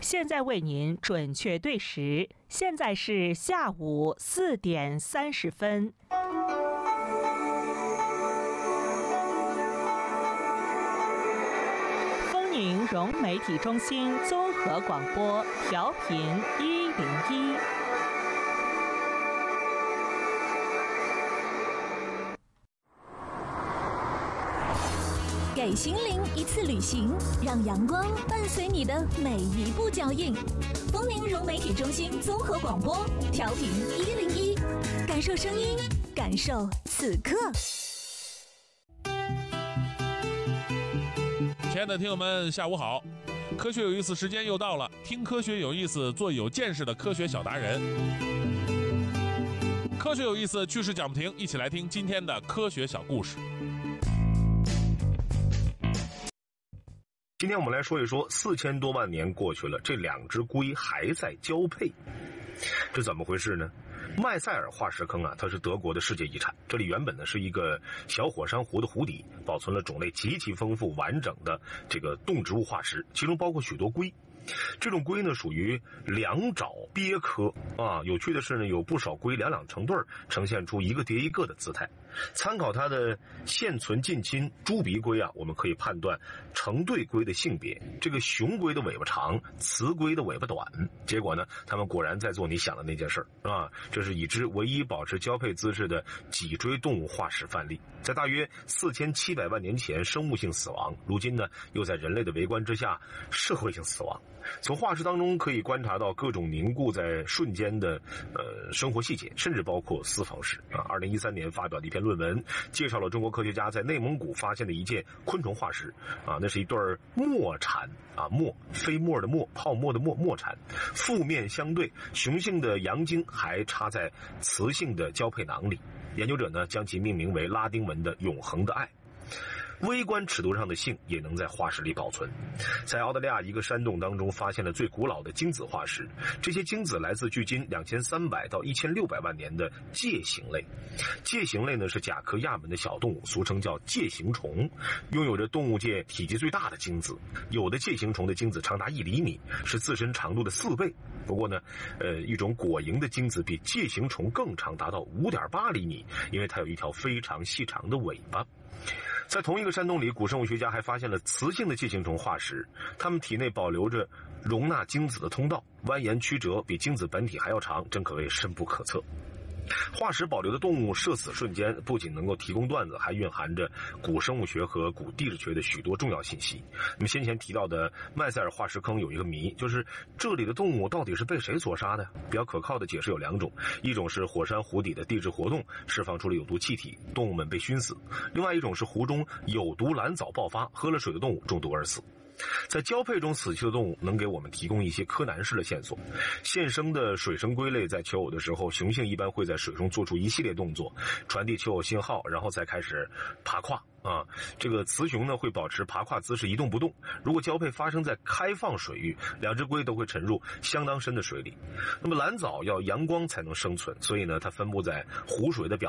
现在为您准确对时，现在是下午4点30分。丰宁融媒体中心综合广播，调频101。 给心灵一次旅行，让阳光伴随你的每一步脚印。丰宁融媒体中心综合广播，调频101，感受声音，感受此刻。 亲爱的听友们，下午好！科学有意思，时间又到了，听科学有意思，做有见识的科学小达人。科学有意思，趣事讲不停，一起来听今天的科学小故事。 今天我们来说一说，4000多万年过去了，这2只龟还在交配，这怎么回事呢？麦塞尔化石坑啊，它是德国的世界遗产。这里原本呢是一个小火山湖的湖底，保存了种类极其丰富完整的这个动植物化石，其中包括许多龟。这种龟呢属于两爪鳖科啊，有趣的是呢，有不少龟两两成对，呈现出一个叠一个的姿态。参考它的现存近亲猪鼻龟啊，我们可以判断成对龟的性别。这个雄龟的尾巴长，雌龟的尾巴短。结果呢，他们果然在做你想的那件事啊！这是已知唯一保持交配姿势的脊椎动物化石范例，在大约4700万年前生物性死亡，如今呢又在人类的围观之下社会性死亡。从化石当中可以观察到各种凝固在瞬间的生活细节，甚至包括私房史啊。2013年发表的一篇论文介绍了中国科学家在内蒙古发现的一件昆虫化石啊，那是一对墨蝉啊，墨飞沫的墨，泡沫的墨，墨蝉，腹面相对，雄性的阳茎还插在雌性的交配囊里。研究者呢将其命名为拉丁文的永恒的爱。微观尺度上的性也能在化石里保存。在澳大利亚一个山洞当中发现了最古老的精子化石，这些精子来自距今2300到1600万年的介形类。介形类呢是甲壳亚门的小动物，俗称叫介形虫，拥有着动物界体积最大的精子。有的介形虫的精子长达1厘米，是自身长度的4倍。不过呢，一种果蝇的精子比介形虫更长，达到5.8厘米，因为它有一条非常细长的尾巴。在同一个山洞里，古生物学家还发现了雌性的介形虫化石，它们体内保留着容纳精子的通道，蜿蜒曲折，比精子本体还要长，真可谓深不可测。化石保留的动物社死瞬间不仅能够提供段子，还蕴含着古生物学和古地质学的许多重要信息。那么先前提到的麦塞尔化石坑有一个谜，就是这里的动物到底是被谁所杀的？比较可靠的解释有2种，一种是火山湖底的地质活动释放出了有毒气体，动物们被熏死；另外一种是湖中有毒蓝藻爆发，喝了水的动物中毒而死。在交配中死去的动物能给我们提供一些柯南式的线索。现生的水生龟类在求偶的时候，雄性一般会在水中做出一系列动作，传递求偶信号，然后再开始爬跨啊。这个雌雄呢会保持爬跨姿势一动不动。如果交配发生在开放水域，2只龟都会沉入相当深的水里。那么蓝藻要阳光才能生存，所以呢它分布在湖水的表